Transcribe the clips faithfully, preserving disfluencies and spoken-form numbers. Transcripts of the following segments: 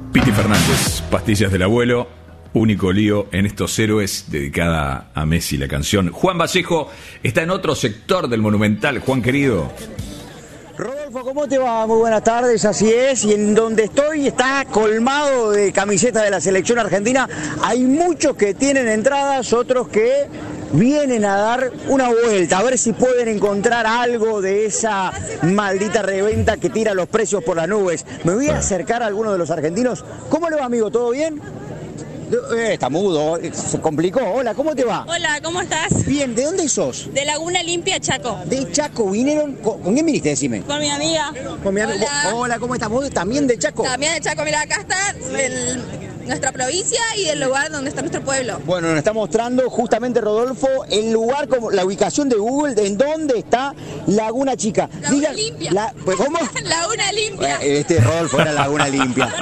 Piti Fernández, Pastillas del Abuelo, único lío en estos héroes, dedicada a Messi la canción. Juan Vallejo está en otro sector del Monumental. Juan querido. Rodolfo, ¿cómo te va? Muy buenas tardes, así es. Y en donde estoy está colmado de camisetas de la selección argentina. Hay muchos que tienen entradas, otros que vienen a dar una vuelta, a ver si pueden encontrar algo de esa maldita reventa que tira los precios por las nubes. Me voy a acercar a alguno de los argentinos. ¿Cómo le va, amigo? ¿Todo bien? Eh, está mudo, se complicó. Hola, ¿cómo te va? Hola, ¿cómo estás? Bien, ¿de dónde sos? De Laguna Limpia, Chaco. De Chaco, ¿vinieron? ¿Con, ¿con quién viniste? Decime. Con mi amiga. Con mi amigo. Hola. Hola, ¿cómo estás? ¿Vos también de Chaco? También de Chaco, mira, acá está el, nuestra provincia y el lugar donde está nuestro pueblo. Bueno, nos está mostrando justamente, Rodolfo, el lugar, como la ubicación de Google, de en dónde está Laguna Chica. Laguna Limpia. La, pues, ¿cómo? Laguna Limpia. Este Rodolfo era Laguna Limpia.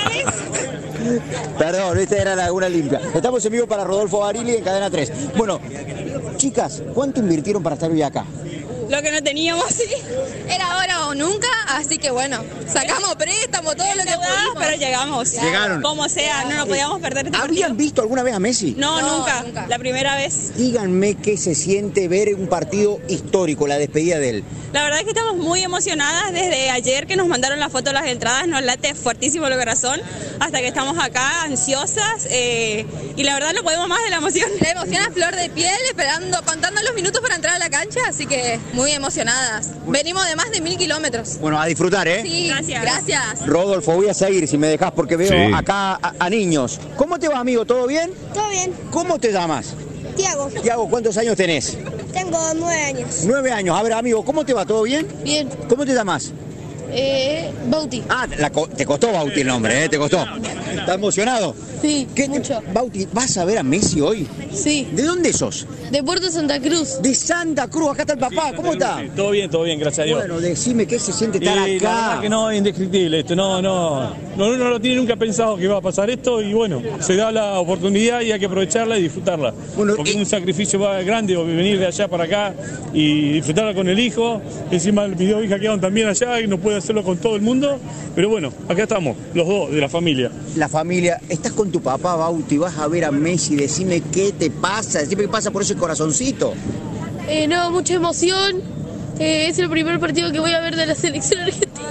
Perdón, esta era Laguna Limpia. Estamos en vivo para Rodolfo Barili en Cadena tres. Bueno, chicas, ¿cuánto invirtieron para estar hoy acá? Lo que no teníamos, sí. Era ahora o nunca, así que bueno, sacamos préstamo, todo lo que pudimos. Pero llegamos. Llegaron. Como sea, no nos podíamos perder este partido. ¿Habían visto alguna vez a Messi? No, No, nunca. nunca. La primera vez. Díganme qué se siente ver un partido histórico, la despedida de él. La verdad es que estamos muy emocionadas desde ayer que nos mandaron la foto de las entradas, nos late fuertísimo el corazón, hasta que estamos acá ansiosas eh, y la verdad no podemos más de la emoción. La emoción a flor de piel, esperando, contando los minutos para entrar a la cancha, así que muy emocionadas. Venimos de más de mil kilómetros. Bueno, a disfrutar, ¿eh? Sí, Gracias. gracias. Rodolfo, voy a seguir si me dejás porque veo Sí. acá a, a niños. ¿Cómo te va, amigo? ¿Todo bien? Todo bien, ¿Cómo te llamas? Tiago. Tiago, ¿cuántos años tenés? Tengo nueve años. Nueve años. A ver, amigo, ¿cómo te va? ¿Todo bien? Bien. ¿Cómo te llamas? Eh, Bauti. Ah, la co- te costó Bauti el nombre, ¿eh? Te costó. ¿Estás emocionado? Sí, ¿Qué te- mucho. Bauti, ¿vas a ver a Messi hoy? Sí. ¿De dónde sos? De Puerto Santa Cruz. De Santa Cruz. Acá está el papá. ¿Cómo está? Todo bien, todo bien, gracias a Dios. Bueno, decime qué se siente estar Y la acá. verdad que no, es indescriptible esto, no, no, no, no lo tiene nunca pensado que va a pasar esto y bueno, se da la oportunidad y hay que aprovecharla y disfrutarla. Bueno, Porque y- es un sacrificio más grande venir de allá para acá y disfrutarla con el hijo. Encima el video hija quedaron también allá y no puede hacerlo con todo el mundo, pero bueno, acá estamos, los dos de la familia. La familia, estás con tu papá, Bauti, vas a ver a Messi, decime qué te pasa, decime qué pasa por ese corazoncito. Eh, no, mucha emoción. Eh, es el primer partido que voy a ver de la selección argentina.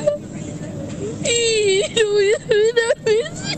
Y no voy a ver a Messi.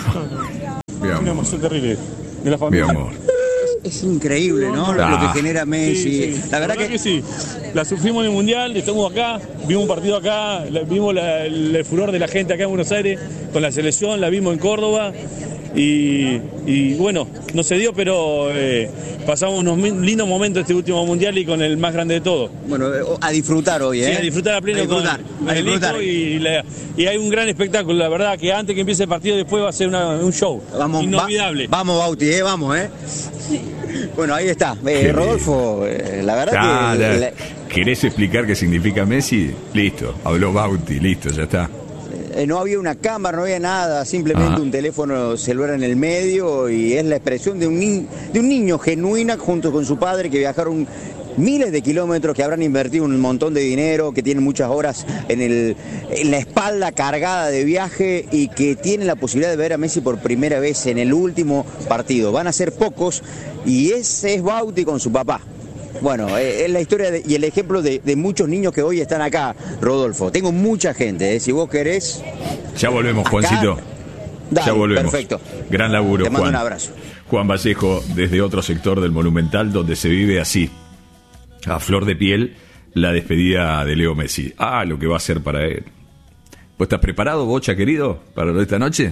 Mi Una amor. emoción terrible de la Mi familia. amor. Es increíble, ¿no? Lo, lo que genera Messi. Sí, sí. La verdad que, sí. La sufrimos en el Mundial, estamos acá, vimos un partido acá, la- vimos la- el, el furor de la gente acá en Buenos Aires con la selección, la vimos en Córdoba y, y bueno, no se dio, pero eh, pasamos unos mi- lindos momentos este último Mundial y con el más grande de todos. bueno, eh, a disfrutar hoy, ¿eh? Sí, a disfrutar a pleno A disfrutar, con a el disfrutar. hijo y, la- y hay un gran espectáculo, la verdad que antes que empiece el partido después va a ser una- un show Vamos, inolvidable. va- vamos, Bauti, ¿eh? Vamos, ¿eh? Bueno, ahí está. Eh, Rodolfo, eh, la verdad Ah, que... ya. la- ¿Querés explicar qué significa Messi? Listo, habló Bauti, listo, ya está. Eh, no había una cámara, no había nada, simplemente Ah. un teléfono celular en el medio y es la expresión de un, ni- de un niño genuina junto con su padre que viajaron miles de kilómetros, que habrán invertido un montón de dinero, que tienen muchas horas en, el, en la espalda cargada de viaje y que tienen la posibilidad de ver a Messi por primera vez en el último partido. Van a ser pocos y ese es Bauti con su papá. Bueno, eh, es la historia de- y el ejemplo de, de muchos niños que hoy están acá, Rodolfo. Tengo mucha gente, eh, si vos querés... Ya volvemos, Acá. Juancito. Dale, Ya volvemos. perfecto. Gran laburo, Te mando Juan. un abrazo. Juan Vallejo, desde otro sector del Monumental, donde se vive así, a flor de piel, la despedida de Leo Messi. Ah, lo que va a ser para él. ¿Vos estás preparado, Bocha, querido, para esta noche?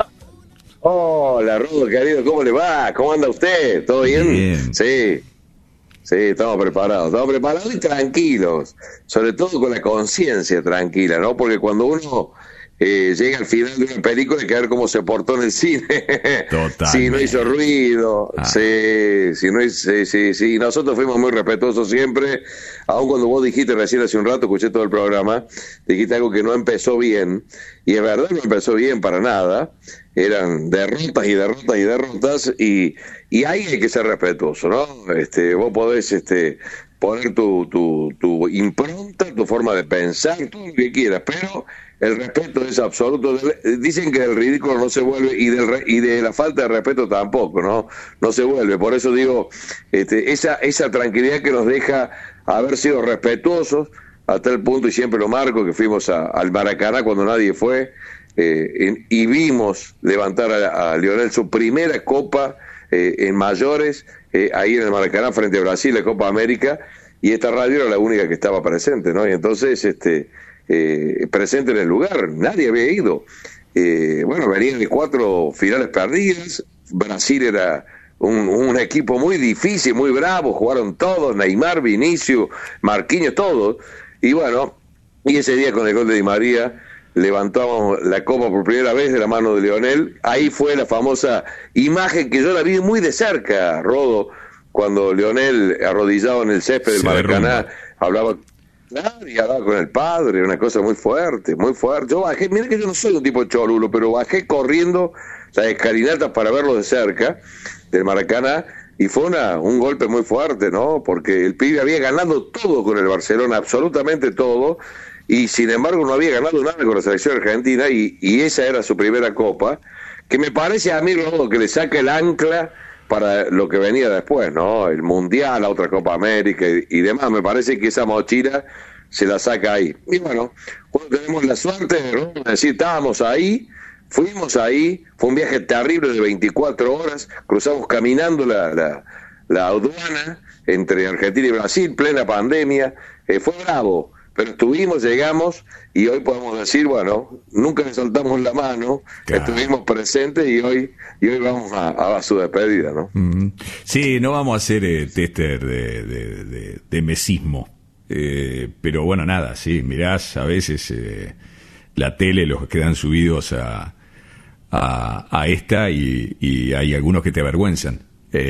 Hola, Rudo, querido, ¿cómo le va? ¿Cómo anda usted? ¿Todo bien? Bien. Sí, sí, estamos preparados, estamos preparados y tranquilos, sobre todo con la conciencia tranquila, ¿no? Porque cuando uno eh, llega al final de una película hay que ver cómo se portó en el cine. Totalmente. Si no hizo ruido, Ah. sí, si no hizo, sí, sí, sí, nosotros fuimos muy respetuosos siempre, aun cuando vos dijiste recién hace un rato, escuché todo el programa, dijiste algo que no empezó bien, y es verdad, no empezó bien para nada, eran derrotas y derrotas y derrotas, y, y ahí hay que ser respetuoso, ¿no? Este, vos podés este, poner tu, tu, tu impronta, tu forma de pensar, todo lo que quieras, pero el respeto es absoluto. Dicen que del ridículo no se vuelve, y, del re, y de la falta de respeto tampoco, ¿no? No se vuelve. Por eso digo, este, esa, esa tranquilidad que nos deja haber sido respetuosos hasta el punto, y siempre lo marco, que fuimos a, al Maracaná cuando nadie fue, eh, en, y vimos levantar a, a Lionel su primera copa eh, en mayores, eh, ahí en el Maracaná frente a Brasil, la Copa América, y esta radio era la única que estaba presente, ¿no? Y entonces, este... Eh, presente en el lugar, nadie había ido. Eh, bueno, venían de cuatro finales perdidas, Brasil era un, un equipo muy difícil, muy bravo, jugaron todos, Neymar, Vinicius, Marquinhos, todos, y bueno, y ese día con el gol de Di María levantamos la copa por primera vez de la mano de Lionel. Ahí fue la famosa imagen que yo la vi muy de cerca, Rodo, cuando Lionel, arrodillado en el césped del Maracaná, hablaba... Claro, y hablaba con el padre, una cosa muy fuerte, muy fuerte. Yo bajé, mira que yo no soy un tipo cholulo, pero bajé corriendo las escalinatas para verlo de cerca, del Maracaná, y fue una, un golpe muy fuerte, ¿no? Porque el pibe había ganado todo con el Barcelona, absolutamente todo, y sin embargo no había ganado nada con la selección argentina, y, y esa era su primera copa, que me parece a mí, Rodo, que le saca el ancla para lo que venía después, ¿no? El Mundial, la otra Copa América y, y demás. Me parece que esa mochila se la saca ahí. Y bueno, cuando tenemos la suerte, ¿no?, de decir, estábamos ahí, fuimos ahí, fue un viaje terrible de veinticuatro horas, cruzamos caminando la, la, la aduana entre Argentina y Brasil, plena pandemia, eh, fue bravo, pero estuvimos, llegamos, y hoy podemos decir, bueno, nunca le soltamos la mano, claro, estuvimos presentes, y hoy y hoy vamos a, a su despedida, ¿no? Mm-hmm. Sí, no vamos a hacer eh, tester de, de, de, de mesismo, eh, pero bueno, nada, sí, mirás a veces eh, la tele, los quedan subidos a, a, a esta, y, y hay algunos que te avergüenzan.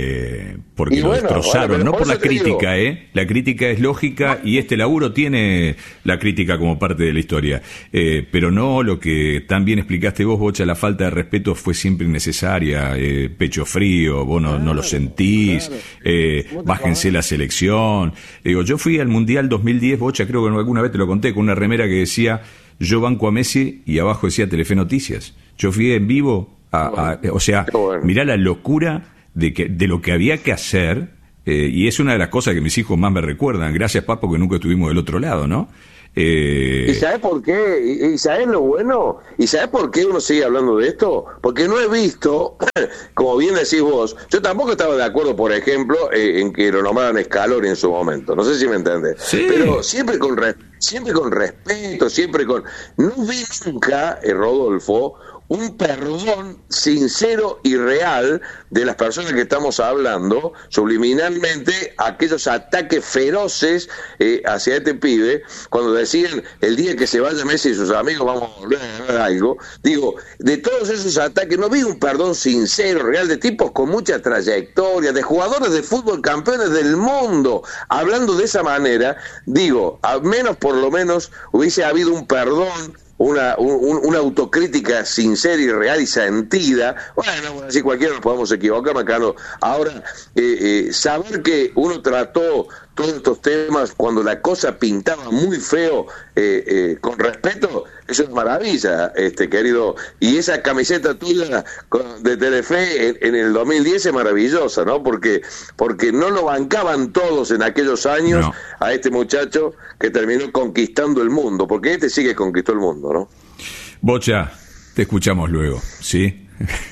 Eh, porque y lo bueno, destrozaron, bueno, no por, por la crítica, digo. eh la crítica es lógica, y este laburo tiene la crítica como parte de la historia, eh, pero no lo que tan bien explicaste vos, Bocha. La falta de respeto fue siempre innecesaria, eh, pecho frío, vos no, claro, no lo sentís, claro. eh, bájense la selección. Digo, yo fui al Mundial dos mil diez, Bocha, creo que alguna vez te lo conté, con una remera que decía yo banco a Messi, y abajo decía Telefe Noticias. Yo fui en vivo a, a, o sea, bueno, mirá la locura de que de lo que había que hacer, eh, y es una de las cosas que mis hijos más me recuerdan. Gracias, Papo, que nunca estuvimos del otro lado, ¿no? Eh... ¿Y sabes por qué? ¿Y, y sabes lo bueno? ¿Y sabes por qué uno sigue hablando de esto? Porque no he visto, como bien decís vos, yo tampoco estaba de acuerdo, por ejemplo, eh, en que lo nombraran Scaloni en su momento, no sé si me entendés, sí, pero siempre con re, siempre con respeto, siempre con... No vi nunca, eh, Rodolfo, un perdón sincero y real de las personas que estamos hablando, subliminalmente, aquellos ataques feroces eh, hacia este pibe, cuando decían el día que se vaya Messi y sus amigos vamos a volver a ver algo. Digo, de todos esos ataques no vi un perdón sincero, real, de tipos con mucha trayectoria, de jugadores de fútbol campeones del mundo, hablando de esa manera. Digo, al menos por lo menos hubiese habido un perdón, Una, un, una autocrítica sincera y real y sentida. Bueno, así cualquiera nos podemos equivocar, Macano. Ahora, eh, eh, saber que uno trató todos estos temas cuando la cosa pintaba muy feo, eh, eh, con respeto, eso es maravilla, este querido. Y esa camiseta tuya de Telefe en, en el dos mil diez es maravillosa, ¿no? Porque porque no lo bancaban todos en aquellos años, no, a este muchacho que terminó conquistando el mundo, porque este sí que conquistó el mundo, ¿no? Bocha, te escuchamos luego, ¿sí?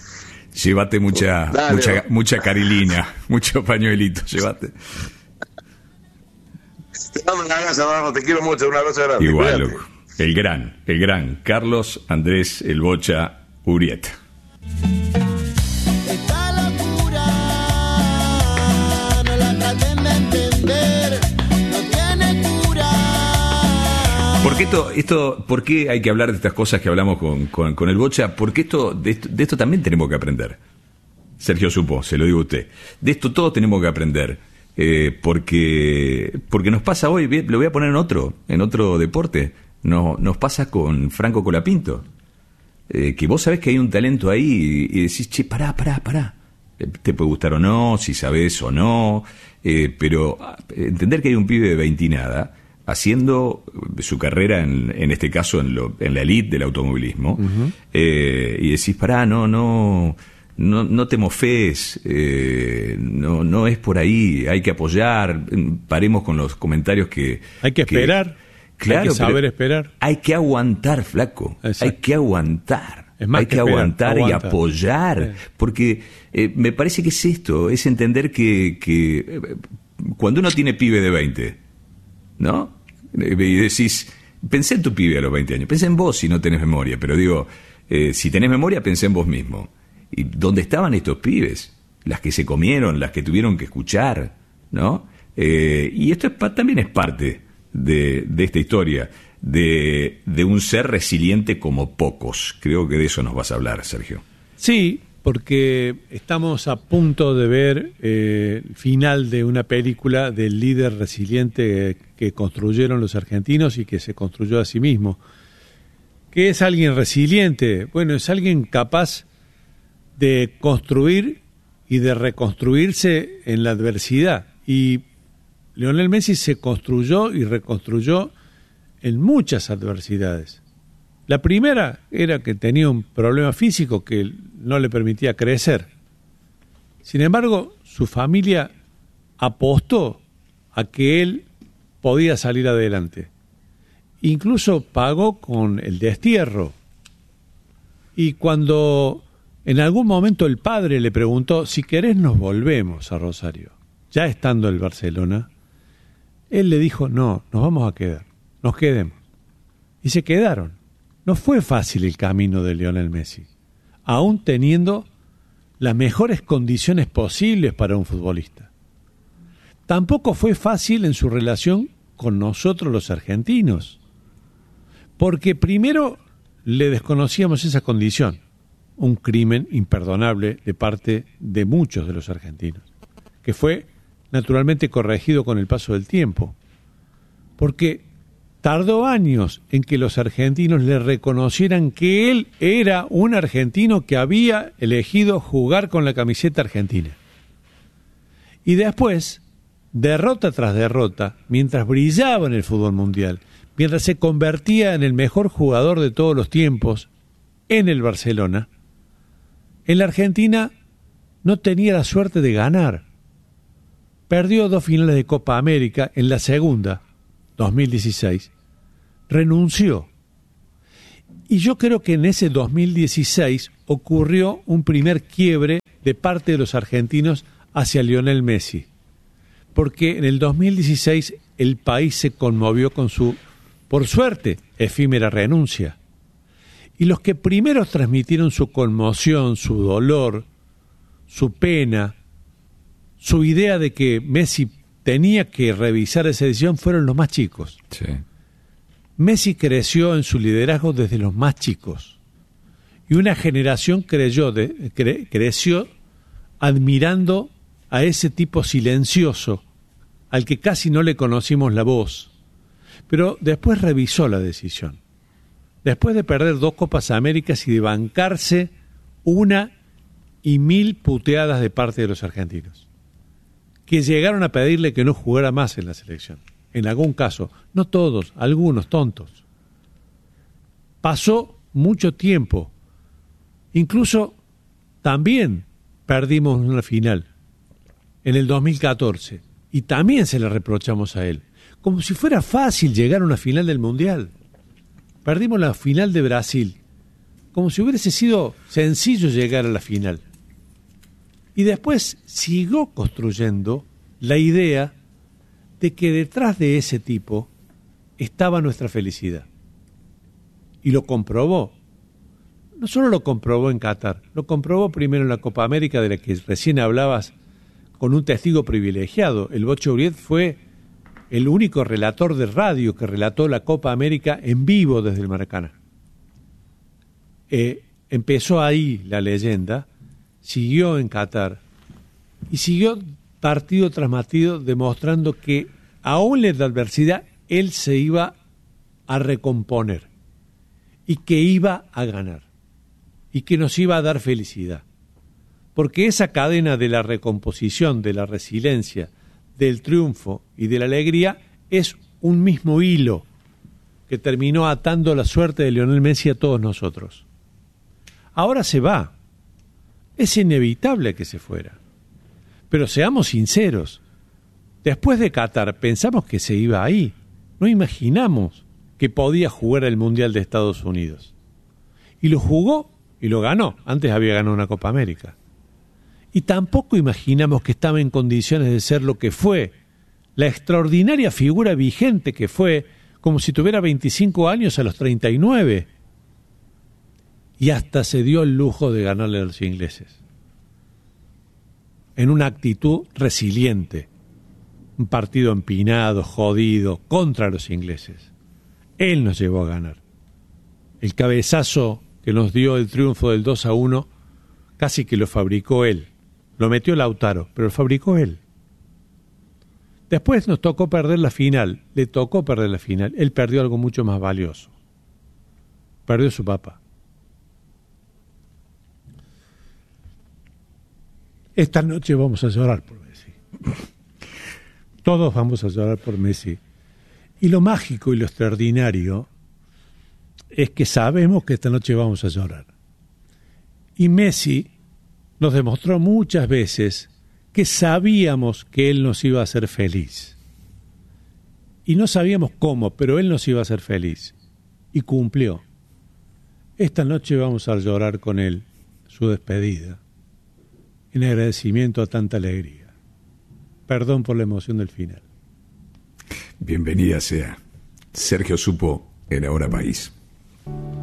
Llévate mucha, Dale, mucha, no. mucha carilina, mucho pañuelito, llévate. No me hagas abajo, te quiero mucho, un abrazo grande. Igual, loco. El gran, el gran Carlos Andrés El Bocha Urrieta. Esta locura no la traten de entender, no tiene cura. ¿Por qué esto, esto, por qué hay que hablar de estas cosas que hablamos con, con, con el Bocha? Porque esto, de esto, de esto también tenemos que aprender. Sergio Supo, se lo digo a usted. De esto todos tenemos que aprender. Eh, porque porque nos pasa hoy, lo voy a poner en otro, en otro deporte. No, nos pasa con Franco Colapinto, eh, que vos sabés que hay un talento ahí y, y decís, che, pará, pará, pará, te puede gustar o no, si sabes o no, eh, pero entender que hay un pibe de veinte y nada haciendo su carrera, en, en este caso en, lo, en la elite del automovilismo, uh-huh. eh, y decís, pará, no, no, no, no te mofés, eh, no, no es por ahí, hay que apoyar, paremos con los comentarios que... Hay que esperar, que, claro, hay que saber esperar. Hay que aguantar, flaco, Exacto. hay que aguantar. Es más hay que, que aguantar esperar, y apoyar, sí. porque eh, me parece que es esto, es entender que, que eh, cuando uno tiene pibe de veinte, ¿no? Y decís, pensé en tu pibe a los veinte años, pensé en vos si no tenés memoria, pero digo, eh, si tenés memoria, pensé en vos mismo. ¿Y dónde estaban estos pibes? Las que se comieron, las que tuvieron que escuchar, ¿no? Eh, y esto es, también es parte de, de esta historia. De, de un ser resiliente como pocos. Creo que de eso nos vas a hablar, Sergio. Sí, porque estamos a punto de ver eh, el final de una película del líder resiliente que construyeron los argentinos y que se construyó a sí mismo. ¿Qué es alguien resiliente? Bueno, es alguien capaz de construir y de reconstruirse en la adversidad. Y Lionel Messi se construyó y reconstruyó en muchas adversidades. La primera era que tenía un problema físico que no le permitía crecer. Sin embargo, su familia apostó a que él podía salir adelante. Incluso pagó con el destierro. Y cuando en algún momento el padre le preguntó, si querés nos volvemos a Rosario, ya estando en Barcelona, él le dijo, no, nos vamos a quedar. Nos quedemos. Y se quedaron. No fue fácil el camino de Lionel Messi, aún teniendo las mejores condiciones posibles para un futbolista. Tampoco fue fácil en su relación con nosotros los argentinos, porque primero le desconocíamos esa condición, un crimen imperdonable de parte de muchos de los argentinos, que fue naturalmente corregido con el paso del tiempo, porque tardó años en que los argentinos le reconocieran que él era un argentino que había elegido jugar con la camiseta argentina. Y después, derrota tras derrota, mientras brillaba en el fútbol mundial, mientras se convertía en el mejor jugador de todos los tiempos en el Barcelona, en la Argentina no tenía la suerte de ganar. Perdió dos finales de Copa América, en la segunda, dos mil dieciséis, renunció. Y yo creo que en ese dos mil dieciséis ocurrió un primer quiebre de parte de los argentinos hacia Lionel Messi, porque en el dos mil dieciséis el país se conmovió con su, por suerte, efímera renuncia. Y los que primero transmitieron su conmoción, su dolor, su pena, su idea de que Messi tenía que revisar esa decisión fueron los más chicos. Sí. Messi creció en su liderazgo desde los más chicos. Y una generación creyó de, cre, creció admirando a ese tipo silencioso, al que casi no le conocimos la voz. Pero después revisó la decisión. Después de perder dos Copas Américas y de bancarse una y mil puteadas de parte de los argentinos, que llegaron a pedirle que no jugara más en la selección. En algún caso, no todos, algunos tontos. Pasó mucho tiempo. Incluso también perdimos una final en el dos mil catorce y también se le reprochamos a él. Como si fuera fácil llegar a una final del Mundial. Perdimos la final de Brasil, como si hubiese sido sencillo llegar a la final. Y después siguió construyendo la idea de que detrás de ese tipo estaba nuestra felicidad. Y lo comprobó. No solo lo comprobó en Qatar, lo comprobó primero en la Copa América, de la que recién hablabas, con un testigo privilegiado. El Bocho Uriet fue el único relator de radio que relató la Copa América en vivo desde el Maracaná. Eh, empezó ahí la leyenda, siguió en Qatar y siguió partido tras partido demostrando que aún en la adversidad él se iba a recomponer y que iba a ganar y que nos iba a dar felicidad. porque esa cadena de la recomposición, de la resiliencia, del triunfo y de la alegría es un mismo hilo que terminó atando la suerte de Lionel Messi a todos nosotros. Ahora se va. Es inevitable que se fuera. Pero seamos sinceros. Después de Qatar pensamos que se iba ahí. No imaginamos que podía jugar el Mundial de Estados Unidos. Y lo jugó y lo ganó. Antes había ganado una Copa América. Y tampoco imaginamos que estaba en condiciones de ser lo que fue, la extraordinaria figura vigente que fue, como si tuviera veinticinco años a los treinta y nueve. Y hasta se dio el lujo de ganarle a los ingleses. En una actitud resiliente. Un partido empinado, jodido, contra los ingleses. Él nos llevó a ganar. El cabezazo que nos dio el triunfo del dos a uno, casi que lo fabricó él. Lo metió Lautaro, pero lo fabricó él. Después nos tocó perder la final. Le tocó perder la final. Él perdió algo mucho más valioso. Perdió su papá. Esta noche vamos a llorar por Messi. Todos vamos a llorar por Messi. Y lo mágico y lo extraordinario es que sabemos que esta noche vamos a llorar. Y Messi nos demostró muchas veces que sabíamos que él nos iba a hacer feliz. Y no sabíamos cómo, pero él nos iba a hacer feliz. Y cumplió. Esta noche vamos a llorar con él su despedida, en agradecimiento a tanta alegría. Perdón por la emoción del final. Bienvenida sea. Sergio Supo en Ahora País.